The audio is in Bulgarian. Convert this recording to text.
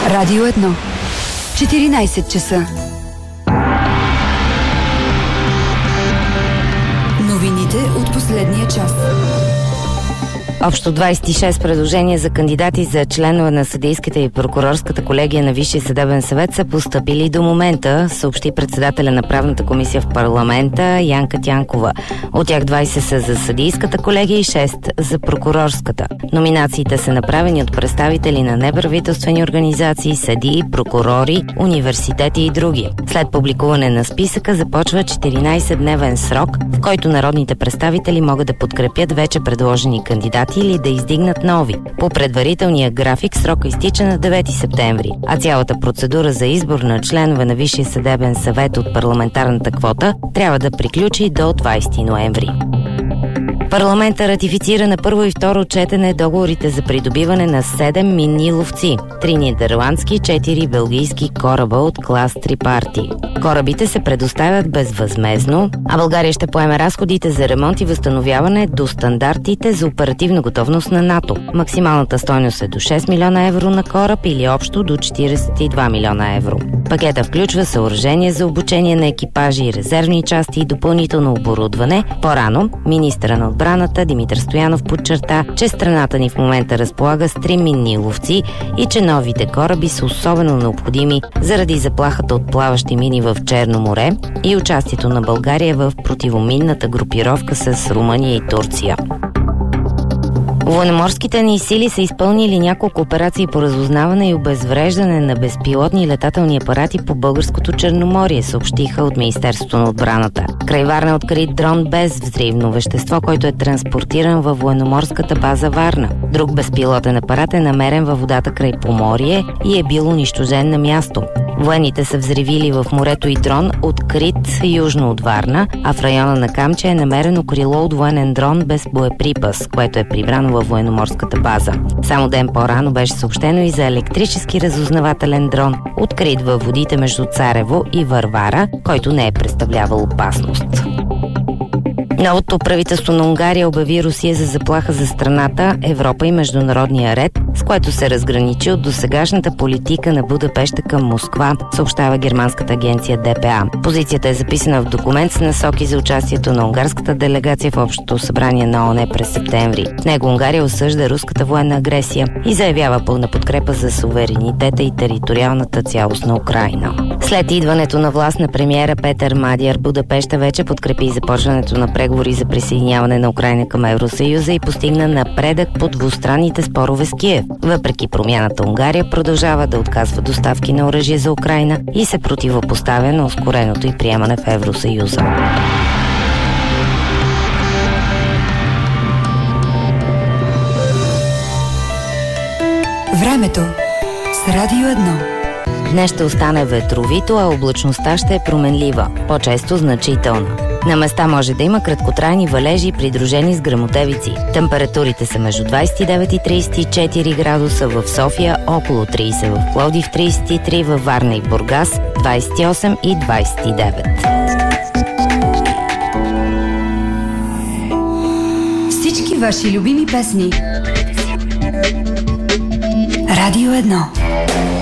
Радио 1. 14 часа. Новините от последния час. Общо 26 предложения за кандидати за членове на съдийската и прокурорската колегия на Висшия съдебен съвет са постъпили до момента, съобщи председателя на правната комисия в парламента Янка Тянкова. От тях 20 са за съдийската колегия и 6 за прокурорската. Номинациите са направени от представители на неправителствени организации, съдии, прокурори, университети и други. След публикуване на списъка започва 14-дневен срок, в който народните представители могат да подкрепят вече предложени кандидати или да издигнат нови. По предварителния график срока изтича на 9 септември, а цялата процедура за избор на членове на Висшия съдебен съвет от парламентарната квота трябва да приключи до 20 ноември. Парламента ратифицира на първо и второ четене договорите за придобиване на 7 минни ловци, 3 нидерландски, 4 белгийски кораба от клас Трипарти. Корабите се предоставят безвъзмездно, а България ще поеме разходите за ремонт и възстановяване до стандартите за оперативна готовност на НАТО. Максималната стойност е до 6 милиона евро на кораб или общо до 42 милиона евро. Пакета включва съоръжение за обучение на екипажи, резервни части и допълнително оборудване. По-рано министъра на отбраната Димитър Стоянов подчерта, че страната ни в момента разполага с 3 минни ловци и че новите кораби са особено необходими заради заплахата от плаващи мини в Черно море и участието на България в противоминната групировка с Румъния и Турция. Военноморските ни сили са изпълнили няколко операции по разузнаване и обезвреждане на безпилотни летателни апарати по българското Черноморие, съобщиха от Министерството на отбраната. Край Варна е открит дрон без взривно вещество, който е транспортиран във военноморската база Варна. Друг безпилотен апарат е намерен във водата край Поморие и е бил унищожен на място. Военните са взривили в морето и дрон, открит южно от Варна, а в района на Камчия е намерено крило от военен дрон без боеприпас, което е прибрано във военноморската база. Само ден по-рано беше съобщено и за електрически разузнавателен дрон, открит във водите между Царево и Варвара, който не е представлявал опасност. Новото правителство на Унгария обяви Русия за заплаха за страната, Европа и международния ред, с което се разграничи от досегашната политика на Будапеща към Москва, съобщава германската агенция ДПА. Позицията е записана в документ с насоки за участието на унгарската делегация в Общото събрание на ООН през септември. В него Унгария осъжда руската военна агресия и заявява пълна подкрепа за суверенитета и териториалната цялост на Украйна. След идването на власт на премиера Петър Мадяр, Будапеща вече подкрепи започването на преговори за присъединяване на Украйна към Евросъюза и постигна напредък по двустранните спорове с Киев. Въпреки промяната, Унгария продължава да отказва доставки на оръжие за Украйна и се противопоставя на ускореното й приемане в Евросъюза. Времето с Радио 1. Днес ще остане ветровито, а облачността ще е променлива, по-често значителна. На места може да има краткотрайни валежи, придружени с гръмотевици. Температурите са между 29 и 34 градуса в София, около 30 в Пловдив, 33 във Варна и Бургас, 28 и 29. Всички ваши любими песни. Радио 1.